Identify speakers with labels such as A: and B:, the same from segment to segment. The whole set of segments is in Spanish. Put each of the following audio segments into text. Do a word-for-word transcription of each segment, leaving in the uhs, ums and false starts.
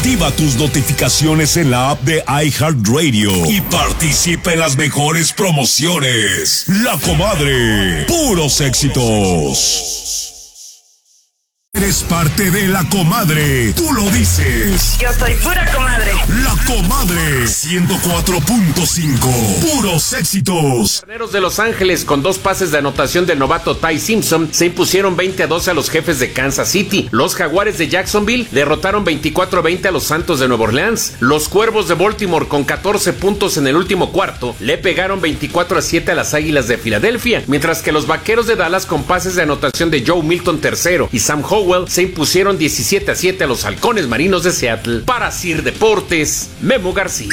A: Activa tus notificaciones en la app de iHeartRadio y participa en las mejores promociones. La Comadre, puros éxitos. Eres parte de La Comadre, tú lo dices.
B: Yo soy pura comadre.
A: La Comadre, ciento cuatro punto cinco, puros éxitos.
C: Carneros de Los Ángeles, con dos pases de anotación del novato Ty Simpson, se impusieron veinte a doce a los Jefes de Kansas City. Los Jaguares de Jacksonville derrotaron veinticuatro a veinte a los Santos de Nueva Orleans. Los Cuervos de Baltimore, con catorce puntos en el último cuarto, le pegaron veinticuatro a siete a las Águilas de Filadelfia, mientras que los Vaqueros de Dallas, con pases de anotación de Joe Milton tercero y Sam Howell, se impusieron diecisiete a siete a los Halcones Marinos de Seattle. Para Sir Deportes, Memo García.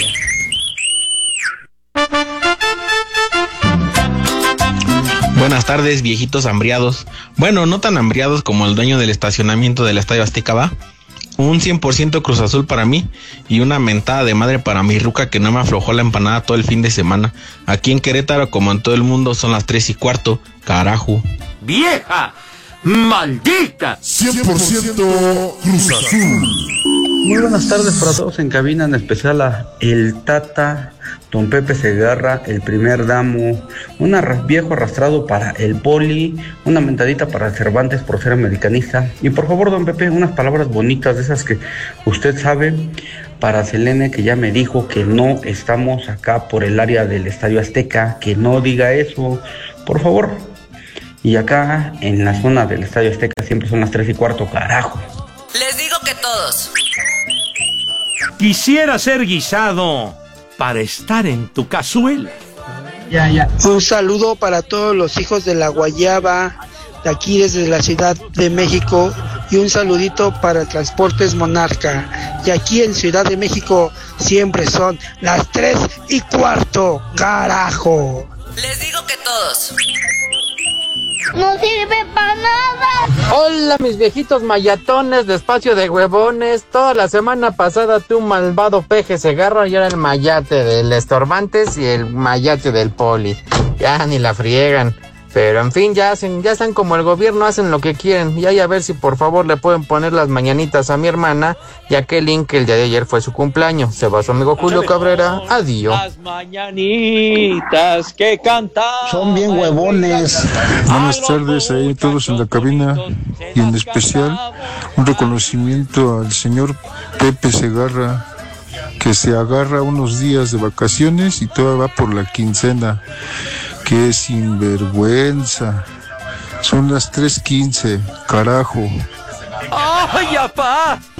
D: Buenas tardes, viejitos hambriados. Bueno, no tan hambriados como el dueño del estacionamiento del Estadio Azteca, ¿va? Un cien por ciento Cruz Azul para mí y una mentada de madre para mi ruca que no me aflojó la empanada todo el fin de semana. Aquí en Querétaro, como en todo el mundo, son las tres y cuarto. Carajo.
E: ¡Vieja! ¡Maldita!
A: cien por ciento Cruz Azul.
F: Muy buenas tardes para todos en cabina, en especial a el Tata, don Pepe Segarra, el primer damo, un arra- viejo arrastrado para el Poli, una mentadita para Cervantes por ser americanista. Y por favor, don Pepe, unas palabras bonitas de esas que usted sabe para Selene, que ya me dijo que no estamos acá por el área del Estadio Azteca, que no diga eso, por favor. Y acá en la zona del Estadio Azteca siempre son las tres y cuarto, carajo.
B: Les digo que todos.
E: Quisiera ser guisado para estar en tu cazuela.
F: Ya, ya.
G: Un saludo para todos los hijos de la Guayaba, de aquí desde la Ciudad de México, y un saludito para Transportes Monarca. Y aquí en Ciudad de México siempre son las tres y cuarto, carajo.
B: Les digo que todos.
H: No sirve para nada.
I: Hola mis viejitos mayatones de espacio de huevones. Toda la semana pasada tú malvado peje Segarra y ahora el mayate del Estorbantes y el mayate del Poli. Ya ni la friegan. Pero en fin, ya hacen, ya están como el gobierno, hacen lo que quieren. Y ahí a ver si por favor le pueden poner las mañanitas a mi hermana, ya que el link el día de ayer fue su cumpleaños. Se va su amigo Julio Cabrera. Adiós.
J: Las mañanitas que cantan.
K: Son bien huevones.
L: Buenas tardes ahí todos en la cabina y en especial un reconocimiento al señor Pepe Segarra, que se agarra unos días de vacaciones y todavía va por la quincena. ¡Qué sinvergüenza! Son las tres quince, carajo.
E: ¡Ay, apá!